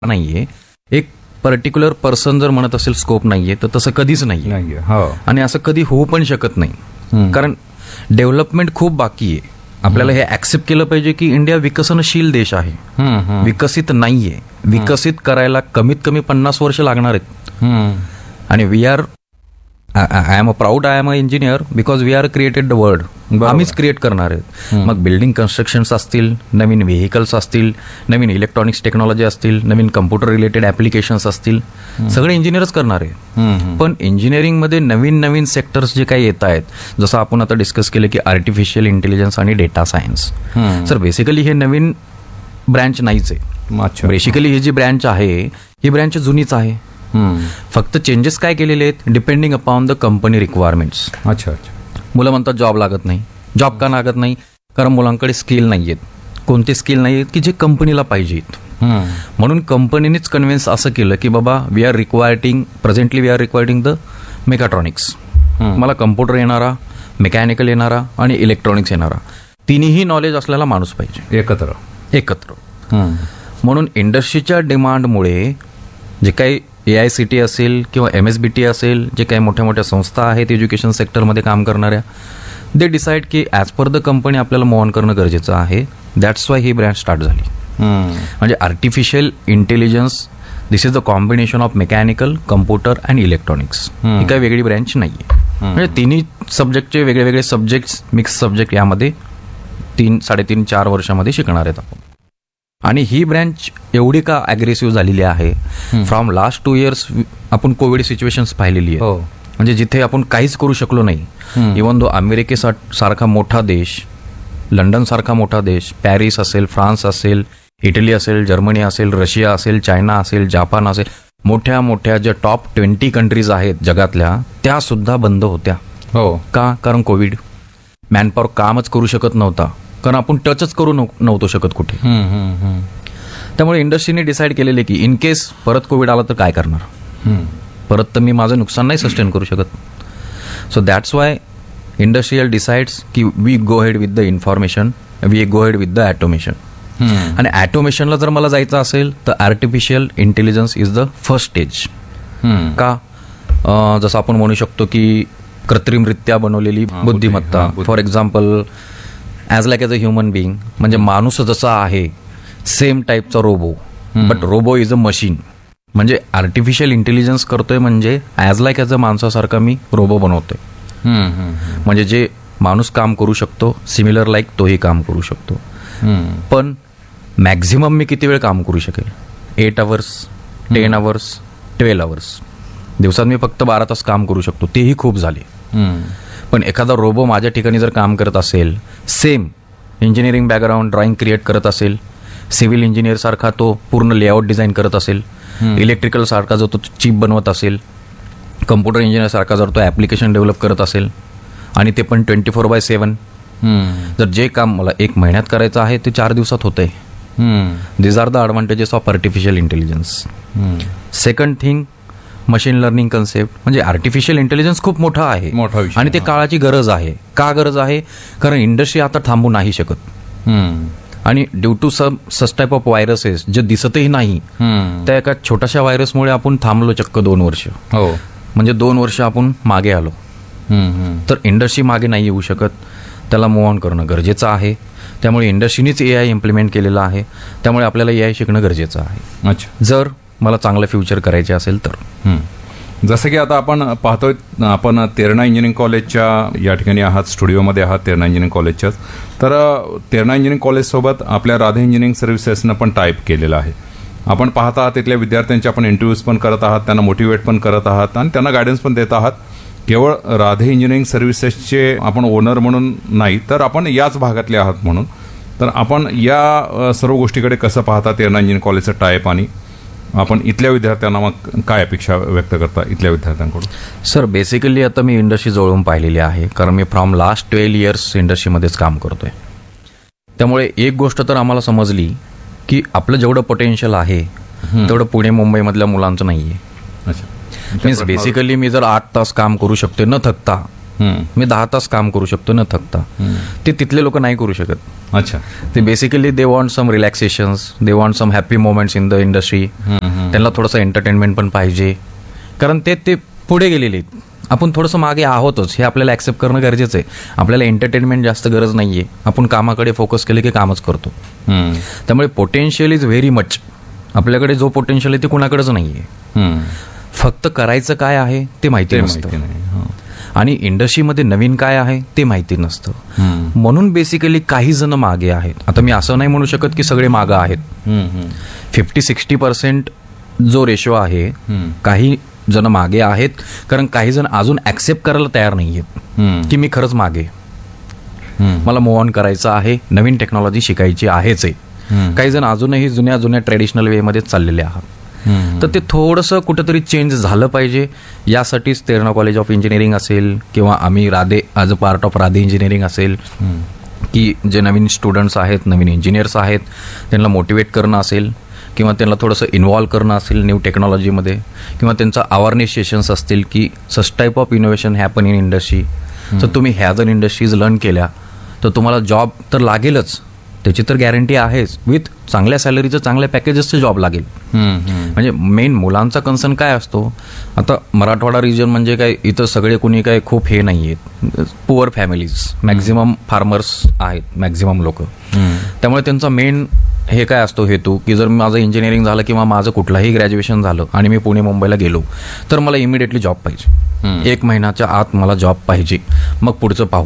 नाहीये. एक particular person जर म्हणत असेल स्कोप नाहीये तर तसं कधीच नाहीये. आणि असं कधी होऊ पण शकत नाही. कारण डेव्हलपमेंट खूप बाकी आहे. आपल्याला हे ऍक्सेप्ट केलं पाहिजे की इंडिया विकसनशील देश आहे, विकसित नाहीये. विकसित करायला कमीत कमी 50 वर्ष लागणार आहेत. आणि we R I am a engineer because we R created the world. आम्हीच क्रिएट करणार आहेत. मग बिल्डिंग कन्स्ट्रक्शन्स असतील, नवीन व्हेकल्स असतील, नवीन इलेक्ट्रॉनिक्स टेक्नॉलॉजी असतील, नवीन कम्प्युटर रिलेटेड ऍप्लिकेशन्स असतील, सगळे इंजिनियरच करणार आहे. पण इंजिनिअरिंगमध्ये नवीन नवीन सेक्टर्स जे काही येत आहेत, जसं आपण आता डिस्कस केलं की आर्टिफिशियल इंटेलिजन्स आणि डेटा सायन्स. सर बेसिकली हे नवीन ब्रँच नाहीच आहे. बेसिकली ही जी ब्रँच आहे ही ब्रँच जुनीच आहे. फक्त चेंजेस काय केलेले आहेत depending upon the company requirements. अच्छा. मुलं म्हणतात जॉब लागत नाही. जॉब का लागत नाही? कारण मुलांकडे स्किल नाहीयेत. कोणते स्किल नाहीयेत की जे कंपनीला पाहिजेत. म्हणून कंपनीनेच कन्व्हिन्स असं केलं की बाबा we R requiring the mechatronics. मला कम्प्युटर येणारा, मेकॅनिकल येणारा आणि इलेक्ट्रॉनिक्स येणारा, तिन्ही नॉलेज असलेला माणूस पाहिजे एकत्र. म्हणून इंडस्ट्रीच्या डिमांडमुळे जे काही AICT असेल किंवा MSBT असेल, जे काही मोठ्या मोठ्या संस्था आहेत एज्युकेशन सेक्टरमध्ये काम करणाऱ्या, दे डिसाईड की ॲज पर द कंपनी आपल्याला मूव्ह ऑन करणं गरजेचं आहे. That's why he branch start झाली. म्हणजे artificial intelligence, this is the combination of mechanical, computer and electronics. ही काही वेगळी ब्रँच नाही आहे. म्हणजे तिन्ही सब्जेक्टचे वेगळे वेगळे सब्जेक्ट्स, मिक्स सब्जेक्ट यामध्ये 3-3.5-4 वर्षामध्ये शिकणार आहेत आपण. आणि ही ब्रँच एवढी का अग्रेसिव्ह झालेली आहे, फ्रॉम लास्ट 2 years आपण कोविड सिच्युएशन्स पाहिलेली आहे. म्हणजे जिथे आपण काहीच करू शकलो नाही. इव्हन दो अमेरिकेसारखा मोठा देश, लंडन सारखा मोठा देश, पॅरिस असेल, फ्रान्स असेल, इटली असेल, जर्मनी असेल, रशिया असेल, चायना असेल, जापान असेल, मोठ्या मोठ्या ज्या टॉप 20 कंट्रीज आहेत जगातल्या, त्या सुद्धा बंद होत्या. का? कारण कोविड. मॅनपॉवर कामच करू शकत नव्हता, कारण आपण टचच करू नव्हतो शकत कुठे. त्यामुळे इंडस्ट्रीने डिसाईड केलेले की इन केस परत कोविड आला तर काय करणार, परत तर मी माझं नुकसान नाही सस्टेन करू शकत. So that's why industrial decides की we go head with the information, we go head with the automation. आणि ॲटोमेशनला जर मला जायचं असेल तर artificial intelligence is the first stage. का? जसं आपण म्हणू शकतो की कृत्रिमरित्या बनवलेली बुद्धिमत्ता. For example as like as a human being, म्हणजे माणूस जसा आहे सेम टाईपचा robot, but robot is a machine. म्हणजे आर्टिफिशियल इंटेलिजन्स करतोय म्हणजे as like as a माणसासारखा me robot बनवतोय. म्हणजे जे माणूस काम करू शकतो सिमिलर लाईक तोही काम करू शकतो. पण मॅक्झिमम मी किती वेळ काम करू शकेल? 8 hours, 10 hours, 12 hours. दिवसात मी फक्त 12 तास काम करू शकतो, तेही खूप झाले. पण एखादा रोबो माझ्या ठिकाणी जर काम करत असेल, same engineering background, drawing create करत असेल, सिव्हिल इंजिनियर सारखा तो पूर्ण लेआउट डिझाईन करत असेल, इलेक्ट्रिकल सारखा जो तो चिप बनवत असेल, कम्प्युटर इंजिनियर सारखा जर तो ॲप्लिकेशन डेव्हलप करत असेल, आणि ते पण 24/7, जर जे काम मला 1 महिन्यात करायचं आहे ते 4 दिवसात होतंय. These R the advantages of artificial intelligence. Second thing, machine learning concept. म्हणजे आर्टिफिशियल इंटेलिजन्स खूप मोठा आहे आणि ते काळाची गरज आहे. का गरज आहे? कारण इंडस्ट्री आता थांबू नाही शकत. आणि due to such type of viruses जे दिसतही नाही, त्या एका छोट्याशा व्हायरसमुळे आपण थांबलो चक्क 2 वर्ष. म्हणजे 2 वर्ष आपण मागे आलो. तर इंडस्ट्री मागे नाही येऊ शकत, त्याला मूव्ह ऑन करणं गरजेचं आहे. त्यामुळे इंडस्ट्रीनेच AI इम्प्लिमेंट केलेलं आहे. त्यामुळे आपल्याला AI शिकणं गरजेचं आहे. जर मला चांगलं फ्युचर करायचे असेल तर. जसं की आता आपण पाहतोय, आपण तेरणा इंजिनिअरिंग कॉलेजच्या या ठिकाणी आहात, स्टुडिओमध्ये आहात तेरणा इंजिनिअरिंग कॉलेजच्याच. तर तेरणा इंजिनिअरिंग कॉलेजसोबत आपल्या राधे इंजिनिअरिंग सर्व्हिसेसनं पण टाईप केलेलं आहे. आपण पाहत आहात तिथल्या विद्यार्थ्यांचे आपण इंटरव्ह्यूज पण करत आहात, त्यांना मोटिवेट पण करत आहात आणि त्यांना गायडन्स पण देत आहात. केवळ राधे इंजिनिअरिंग सर्व्हिसेसचे आपण ओनर म्हणून नाही, तर आपण याच भागातले आहात म्हणून. तर आपण या सर्व गोष्टीकडे कसं पाहता तेरणा इंजिनिअरिंग कॉलेजचं टाईप, आणि आपण इथल्या विद्यार्थ्यांना मग काय अपेक्षा व्यक्त करता इथल्या विद्यार्थ्यांकडून? सर बेसिकली आता मी इंडस्ट्री जवळून पाहिलेली आहे, कारण मी फ्रॉम लास्ट 12 years इंडस्ट्रीमध्येच काम करतोय. त्यामुळे एक गोष्ट तर आम्हाला समजली की आपलं जेवढं पोटेन्शियल आहे तेवढं पुणे मुंबईमधल्या मुलांचं नाही आहे. मीन्स बेसिकली मी जर 8 तास काम करू शकतो न थकता, मी 10 तास काम करू शकतो न थकता. ते तिथले लोक नाही करू शकत. अच्छा. ते basically they want some रिलॅक्सेशन्स, they want some happy moments in the industry. त्यांना थोडंसं एंटरटेनमेंट पण पाहिजे, कारण ते पुढे गेलेले आहेत. आपण थोडंसं मागे आहोतच, हे आपल्याला ऍक्सेप्ट करणं गरजेचं आहे. आपल्याला एंटरटेनमेंट जास्त गरज नाहीये, आपण कामाकडे फोकस केले की कामच करतो. त्यामुळे पोटेन्शियल इज व्हेरी मच. आपल्याकडे जो पोटेन्शियल आहे ते कुणाकडेच नाहीये. फक्त करायचं काय आहे ते माहिती नसतं, आणि इंडस्ट्रीमध्ये नवीन काय आहे ते माहिती नसतं. म्हणून बेसिकली काही जण मागे आहेत. आता मी असं नाही म्हणू शकत की सगळे मागे आहेत. 50-60% जो रेशो आहे, काही जण मागे आहेत, कारण काही जण अजून ऍक्सेप्ट करायला तयार नाहीयेत की मी खरंच मागे, मला मूव्ह ऑन करायचं आहे, नवीन टेक्नॉलॉजी शिकायची आहेच आहे. काही जण अजूनही जुन्या ट्रेडिशनल वे मध्येच चाललेले आहात. तर ते थोडंसं कुठंतरी चेंज झालं पाहिजे. यासाठीच तेरणा कॉलेज ऑफ इंजिनिअरिंग असेल किंवा आम्ही Radhe as a part of Radhe engineering असेल, की जे नवीन स्टुडंट्स आहेत, नवीन इंजिनियर्स आहेत, त्यांना मोटिवेट करणं असेल किंवा त्यांना थोडंसं इन्व्हॉल्व करणं असेल न्यू टेक्नॉलॉजीमध्ये, किंवा त्यांचा अवेअरनेस सेशन्स असतील की सच type of innovation happen in industry. तर तुम्ही ह्या जर इंडस्ट्रीज लर्न केल्या तर तुम्हाला जॉब तर लागेलच, त्याची तर गॅरंटी आहेच. विथ चांगल्या सॅलरीचं, चांगल्या पॅकेजेसचं जॉब लागेल. म्हणजे मेन मुलांचा कन्सर्न काय असतो, आता मराठवाडा रिजन म्हणजे काय, इथं सगळे कुणी काय खूप हे नाही आहेत, पुअर फॅमिलीज, मॅक्झिमम फार्मर्स आहेत मॅक्झिमम लोक. त्यामुळे त्यांचा मेन हे काय असतो हेतू, की जर माझं इंजिनिअरिंग झालं किंवा माझं कुठलाही ग्रॅज्युएशन झालं आणि मी पुणे मुंबईला गेलो तर मला इमिडिएटली जॉब पाहिजे, 1 महिन्याच्या आत मला जॉब पाहिजे, मग पुढचं पाहू.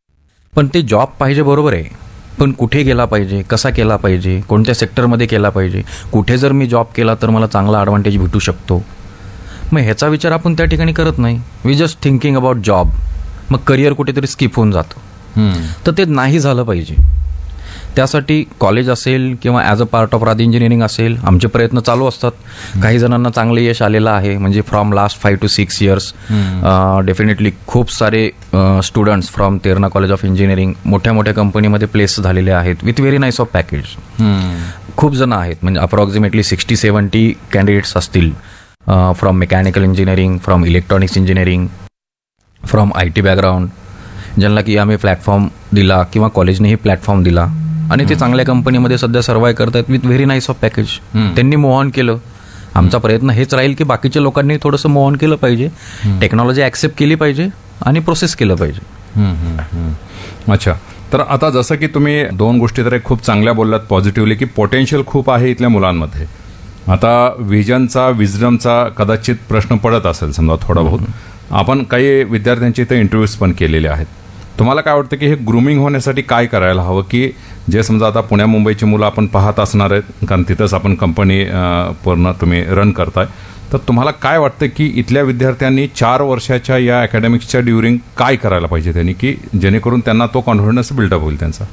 पण ते जॉब पाहिजे बरोबर आहे, पण कुठे गेला पाहिजे, कसा केला पाहिजे, कोणत्या सेक्टरमध्ये केला पाहिजे, कुठे जर मी जॉब केला तर मला चांगला ॲडव्हान्टेज भेटू शकतो. मग ह्याचा विचार आपण त्या ठिकाणी करत नाही. We just thinking about job. मग करिअर कुठेतरी स्किप होऊन जातं. तर ते नाही झालं पाहिजे. त्यासाठी कॉलेज असेल किंवा as a part of Radhe engineering असेल, आमचे प्रयत्न चालू असतात. काही जणांना चांगलं यश आलेलं आहे, म्हणजे from last 5 to 6 years definitely खूप सारे students from Terna college of engineering मोठ्या मोठ्या कंपनीमध्ये प्लेस झालेले आहेत with very nice of package. खूप जण आहेत, म्हणजे अप्रॉक्सिमेटली 60-70 कॅन्डिडेट्स असतील from mechanical engineering, from electronics engineering, from IT background, ज्यांना की आम्ही प्लॅटफॉर्म दिला किंवा कॉलेजनेही प्लॅटफॉर्म दिला आणि ते चांगल्या कंपनीमध्ये सध्या सर्वाइव्ह करतात with very nice of package. त्यांनी मूव्ह ऑन केलं. आमचा प्रयत्न हेच राहील की बाकीच्या लोकांनी थोडंसं मूव्ह ऑन केलं पाहिजे, टेक्नॉलॉजी ऍक्सेप्ट केली पाहिजे आणि प्रोसेस केलं पाहिजे. अच्छा. तर आता जसं की तुम्ही 2 गोष्टी तर खूप चांगल्या बोललात पॉझिटिव्हली, की पोटेन्शियल खूप आहे इथल्या मुलांमध्ये. आता विजनचा, विजडमचा कदाचित प्रश्न पडत असेल समजा थोडा बहुत. आपण काही विद्यार्थ्यांचे इथे इंटरव्ह्यूज पण केलेले आहेत. तुम्हाला काय वाटतं की हे ग्रूमिंग होण्यासाठी काय करायला हवं, की जे समजा आता पुण्या मुंबईची मुलं आपण पाहत असणार आहेत, कारण तिथंच आपण कंपनी पूर्ण तुम्ही रन करताय, तर तुम्हाला काय वाटतं की इथल्या विद्यार्थ्यांनी 4 वर्षाच्या या अकॅडमिक्सच्या ड्युरिंग काय करायला पाहिजे त्यांनी, की जेणेकरून त्यांना तो कॉन्फिडन्स बिल्डअप होईल त्यांचा?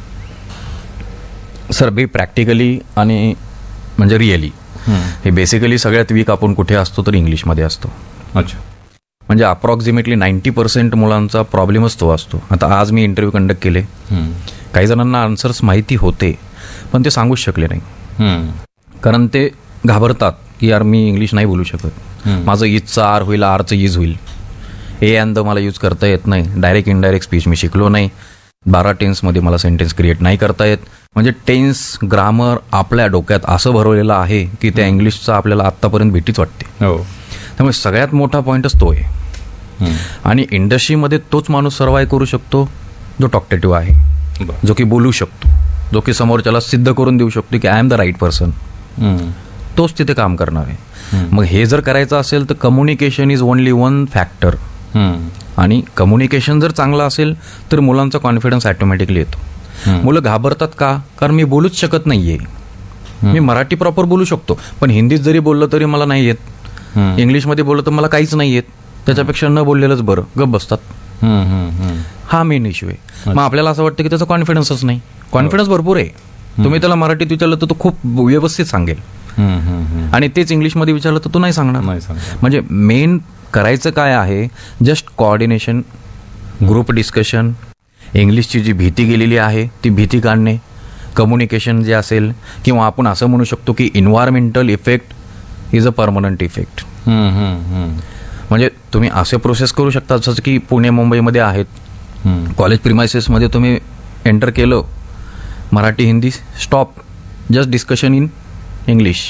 सर, बी प्रॅक्टिकली आणि म्हणजे रिअली हे बेसिकली सगळ्यात वीक आपण कुठे असतो तर इंग्लिशमध्ये असतो. अच्छा. म्हणजे अप्रॉक्सिमेटली 90% मुलांचा प्रॉब्लेमच तो असतो. आता आज मी इंटरव्ह्यू कंडक्ट केले, काही जणांना आन्सर्स माहिती होते पण ते सांगूच शकले नाही, कारण ते घाबरतात की यार मी इंग्लिश नाही बोलू शकत, माझं इजचं आर होईल, आरचं इज होईल, ए अँड द मला यूज करता येत नाही, डायरेक्ट इनडायरेक्ट स्पीच मी शिकलो नाही, 12 टेन्समध्ये मला सेंटेन्स क्रिएट नाही करता येत. म्हणजे टेन्स, ग्रामर आपल्या डोक्यात असं भरवलेलं आहे की त्या इंग्लिशचा आपल्याला आत्तापर्यंत भीतीच वाटते. त्यामुळे सगळ्यात मोठा पॉईंटच तो आहे. आणि इंडस्ट्रीमध्ये तोच माणूस सर्वाइव्ह करू शकतो जो टॉकटेटिव्ह आहे, जो की बोलू शकतो, जो की समोरच्याला सिद्ध करून देऊ शकतो की I am the right person. तोच तिथे काम करणार आहे. मग हे जर करायचं असेल तर communication is only one factor. आणि कम्युनिकेशन जर चांगलं असेल तर मुलांचा कॉन्फिडन्स ऑटोमॅटिकली येतो. मुलं घाबरतात का? कारण मी बोलूच शकत नाहीये. मी मराठी प्रॉपर बोलू शकतो पण हिंदीत जरी बोललं तरी मला नाही येत, इंग्लिशमध्ये बोललं तर मला काहीच नाही येत, त्याच्यापेक्षा न बोललेलंच बरं, गप बसतात. हा मेन इश्यू आहे. मग आपल्याला असं वाटतं की त्याचा कॉन्फिडन्सच नाही. कॉन्फिडन्स भरपूर आहे. तुम्ही त्याला मराठीत विचारलं तर तो खूप व्यवस्थित सांगेल, आणि तेच इंग्लिशमध्ये विचारलं तर तो नाही सांगणार. म्हणजे मेन करायचं काय आहे, जस्ट कोऑर्डिनेशन, ग्रुप डिस्कशन, इंग्लिशची जी भीती गेलेली आहे ती भीती काढणे, कम्युनिकेशन जे असेल, किंवा आपण असं म्हणू शकतो की environmental effect is a permanent effect. म्हणजे तुम्ही असे प्रोसेस करू शकता जसं की पुणे मुंबईमध्ये आहेत. कॉलेज प्रिमायसेसमध्ये तुम्ही एंटर केलं, Marathi Hindi stop, just discussion in English.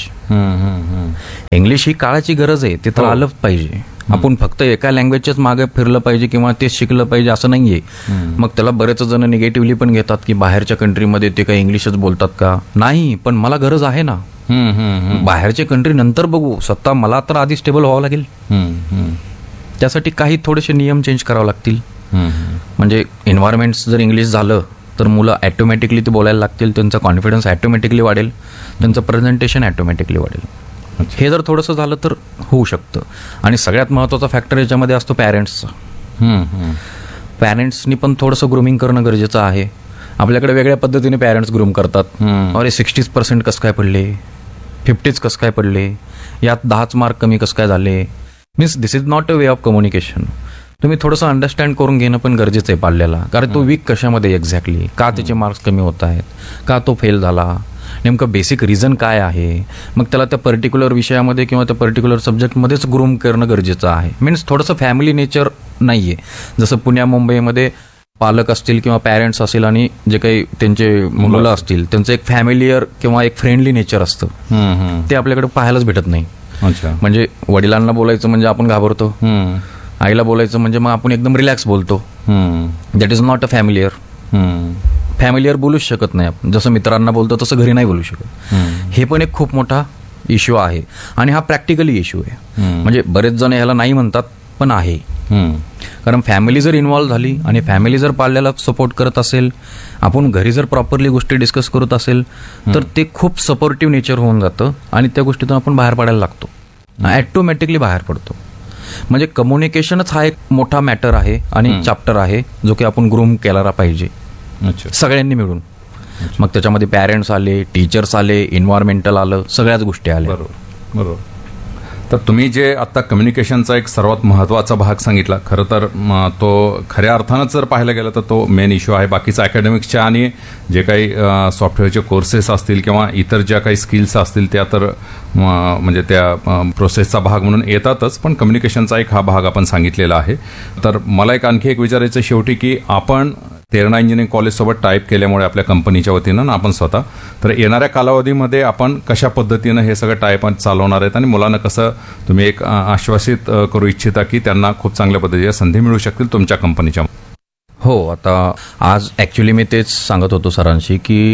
English ही काळाची गरज आहे, ते तर आलंच पाहिजे. आपण फक्त एका लँग्वेजच्याच मागे फिरलं पाहिजे किंवा तेच शिकलं पाहिजे असं नाहीये. मग त्याला बरेच जण निगेटिव्हली पण घेतात की बाहेरच्या कंट्रीमध्ये ते काही इंग्लिशच बोलतात का. नाही, पण मला गरज आहे ना. बाहेरचे कंट्री नंतर बघू, स्वतः मला तर आधी स्टेबल व्हावं लागेल. त्यासाठी काही थोडेसे नियम चेंज करावे लागतील. म्हणजे एन्व्हायरमेंट जर इंग्लिश झालं तर मुलं ॲटोमॅटिकली ते बोलायला लागतील, त्यांचा कॉन्फिडन्स ॲटोमॅटिकली वाढेल, त्यांचं प्रेझेंटेशन ॲटोमॅटिकली वाढेल. हे जर थोडंसं झालं तर होऊ शकतं. आणि सगळ्यात महत्त्वाचा फॅक्टर याच्यामध्ये असतो पॅरेंट्सचा. पॅरेंट्सनी पण थोडंसं ग्रूमिंग करणं गरजेचं आहे. आपल्याकडे वेगळ्या पद्धतीने पॅरेंट्स ग्रूम करतात. अरे 60% कसं काय पडले, 50 कसं काय पडले, यात 10 मार्क कमी कसं काय झाले. Means this is not a way of communication. तुम्ही थोडंसं अंडरस्टँड करून घेणं पण गरजेचं आहे पाल्याला. कारण तो वीक कशामध्ये एक्झॅक्टली, का त्याचे मार्क्स कमी होत आहेत, का तो फेल झाला, नेमकं बेसिक रिझन काय आहे. मग त्याला त्या पर्टिक्युलर विषयामध्ये किंवा त्या पर्टिक्युलर सब्जेक्टमध्येच ग्रूम करणं गरजेचं आहे. मीन्स थोडंसं फॅमिली नेचर नाही आहे. जसं पुण्या मुंबईमध्ये पालक असतील किंवा पॅरेंट्स असतील आणि जे काही त्यांचे मुलं असतील त्यांचं एक फॅमिलियर किंवा एक फ्रेंडली नेचर असतं, ते आपल्याकडे पाहायलाच भेटत नाही. म्हणजे वडिलांना बोलायचं म्हणजे आपण घाबरतो, आईला बोलायचं म्हणजे मग आपण एकदम रिलॅक्स बोलतो. That is not a familiar बोलूच शकत नाही आपण. जसं मित्रांना बोलतो तसं घरी नाही बोलू शकत. हे पण एक खूप मोठा इश्यू आहे आणि हा प्रॅक्टिकली इश्यू आहे. म्हणजे बरेच जण ह्याला नाही म्हणतात पण आहे. कारण फॅमिली जर इन्व्हॉल्व्ह झाली आणि फॅमिली जर पाल्याला सपोर्ट करत असेल, आपण घरी जर प्रॉपरली गोष्टी डिस्कस करत असेल तर ते खूप सपोर्टिव्ह नेचर होऊन जातं आणि त्या गोष्टीतून आपण बाहेर पडायला लागतो, ॲटोमॅटिकली बाहेर पडतो. म्हणजे कम्युनिकेशनच हा एक मोठा मॅटर आहे आणि चॅप्टर आहे जो की आपण ग्रूम केला पाहिजे सगळ्यांनी मिळून. मग त्याच्यामध्ये पॅरेंट्स आले, टीचर्स आले, एन्व्हायरमेंटल आलं, सगळ्याच गोष्टी आल्या. बरोबर. तर तुम्ही जे आता कम्युनिकेशनचा एक सर्वात महत्त्वाचा भाग सांगितला, खरं तर तो खऱ्या अर्थानंच जर पाहायला गेलं तर तो मेन इश्यू आहे. बाकीचं अकॅडमिक्सच्या आणि जे काही सॉफ्टवेअरचे कोर्सेस असतील किंवा इतर ज्या काही स्किल्स असतील त्या तर म्हणजे त्या प्रोसेसचा भाग म्हणून येतातच, पण कम्युनिकेशनचा एक हा भाग आपण सांगितलेला आहे. तर मला आणखी एक विचारायचं शेवटी की आपण तेरणा इंजिनिअरिंग कॉलेजसोबत टाईप केल्यामुळे आपल्या कंपनीच्या वतीनं ना आपण स्वतः, तर येणाऱ्या कालावधीमध्ये आपण कशा पद्धतीनं हे सगळं टाईप चालवणार आहेत आणि मुलांना कसं तुम्ही एक आश्वासित करू इच्छिता की त्यांना खूप चांगल्या पद्धतीच्या संधी मिळू शकतील तुमच्या कंपनीच्या. हो, आता आज ॲक्च्युली मी तेच सांगत होतो सरांशी की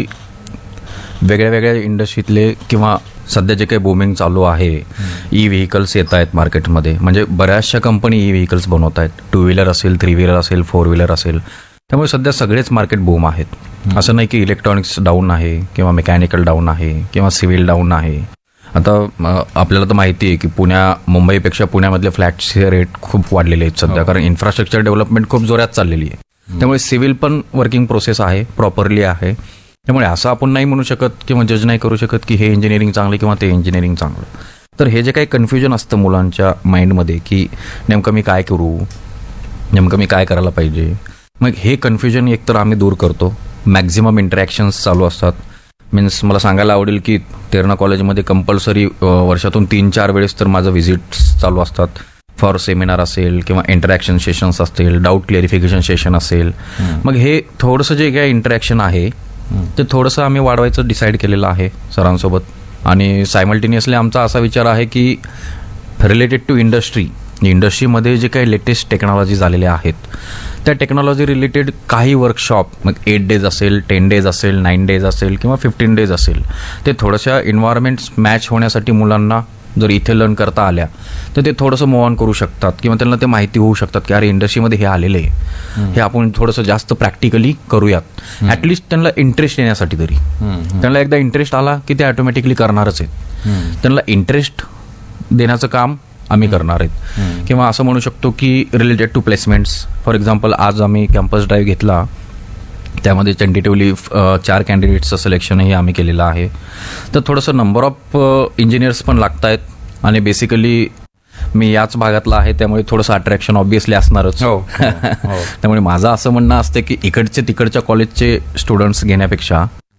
वेगळ्या वेगळ्या इंडस्ट्रीतले किंवा सध्या जे काही बूमिंग चालू आहे, ई व्हेकल्स येत आहेत मार्केटमध्ये. म्हणजे बऱ्याचशा कंपनी ई व्हेकल्स बनवत आहेत. 2 व्हीलर असेल, 3 व्हीलर असेल, 4 व्हीलर असेल. त्यामुळे सध्या सगळेच मार्केट बूम आहेत. असं नाही की इलेक्ट्रॉनिक्स डाऊन आहे किंवा मेकॅनिकल डाऊन आहे किंवा सिव्हिल डाऊन आहे. आता आपल्याला तर माहिती आहे की मुंबईपेक्षा पुण्यामधले फ्लॅटचे रेट खूप वाढलेले आहेत सध्या, कारण इन्फ्रास्ट्रक्चर डेव्हलपमेंट खूप जोरात चाललेली आहे. त्यामुळे सिव्हिल पण वर्किंग प्रोसेस आहे, प्रॉपरली आहे. त्यामुळे असं आपण नाही म्हणू शकत किंवा जज नाही करू शकत की हे इंजिनिअरिंग चांगलं किंवा ते इंजिनिअरिंग चांगलं. तर हे जे काही कन्फ्युजन असतं मुलांच्या माइंडमध्ये की नेमकं मी काय करू, नेमकं मी काय करायला पाहिजे, मग हे कन्फ्युजन एकतर आम्ही दूर करतो. मॅक्झिमम इंटरॅक्शन्स चालू असतात. मीन्स मला सांगायला आवडेल की तेरणा कॉलेजमध्ये कंपल्सरी वर्षातून 3-4 वेळेस तर माझं व्हिजिट्स चालू असतात. फॉर सेमिनार असेल किंवा इंटरॅक्शन सेशन्स असतील, डाऊट क्लिअरिफिकेशन सेशन असेल. मग हे थोडंसं जे काही इंटरॅक्शन आहे ते थोडंसं आम्ही वाढवायचं डिसाईड केलेलं आहे सरांसोबत. आणि सायमल्टेनियसली आमचा असा विचार आहे की रिलेटेड टू इंडस्ट्रीमध्ये जे काही लेटेस्ट टेक्नॉलॉजी झालेल्या आहेत त्या टेक्नॉलॉजी रिलेटेड काही वर्कशॉप, मग 8 डेज असेल, 10 डेज असेल, 9 डेज असेल किंवा 15 डेज असेल, ते थोड्याशा एन्व्हायरमेंट्स मॅच होण्यासाठी मुलांना जर इथे लर्न करता आल्या तर ते थोडंसं मूव्ह ऑन करू शकतात किंवा त्यांना ते माहिती होऊ शकतात की अरे इंडस्ट्रीमध्ये हे आलेले आहे, हे आपण थोडंसं जास्त प्रॅक्टिकली करूयात. ॲटलिस्ट त्यांना इंटरेस्ट येण्यासाठी तरी. त्यांना एकदा इंटरेस्ट आला की ते ऑटोमॅटिकली करणारच आहेत. त्यांना इंटरेस्ट देण्याचं काम आम्ही करणार आहेत. किंवा असं म्हणू शकतो की related to placements. For example आज आम्ही कॅम्पस ड्राईव्ह घेतला, त्यामध्ये टेंटेटिव्हली 4 कॅन्डिडेट्सचं सिलेक्शनही आम्ही केलेलं आहे. तर थोडंसं नंबर ऑफ इंजिनियर्स पण लागत आहेत आणि बेसिकली मी याच भागातला आहे त्यामुळे थोडंसं अट्रॅक्शन ऑब्व्हियसली असणारच. त्यामुळे माझं असं म्हणणं असतं की इकडचे तिकडच्या कॉलेजचे स्टुडंट्स घेण्यापेक्षा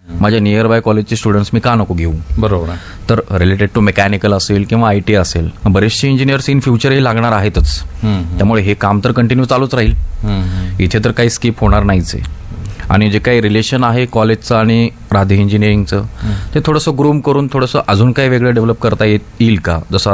माझ्या नियर बाय कॉलेजचे स्टुडंट्स मी का नको घेऊ. बरोबर आहे. तर रिलेटेड टू मेकॅनिकल असेल किंवा IT असेल, बरेचसे इंजिनियर्स इन फ्युचरही लागणार आहेतच. त्यामुळे हे काम तर कंटिन्यू चालूच राहील. इथे तर काही स्किप होणार नाहीच आहे. आणि जे काही रिलेशन आहे कॉलेजचं आणि राधे इंजिनिअरिंगचं, ते थोडंसं ग्रूम करून थोडंसं अजून काही वेगळं डेव्हलप करता येईल का. जसं